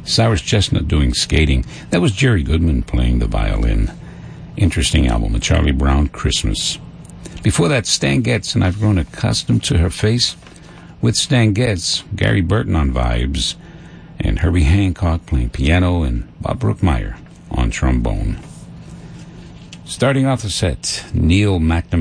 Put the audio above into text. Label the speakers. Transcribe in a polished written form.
Speaker 1: Cyrus Chestnut doing skating. That was Jerry Goodman playing the violin. Interesting album, A Charlie Brown Christmas. Before that, Stan Getz and I've Grown Accustomed to Her Face. With Stan Getz, Gary Burton on vibes, and Herbie Hancock playing piano, and Bob Brookmeyer on trombone. Starting off the set, Neil McNamara.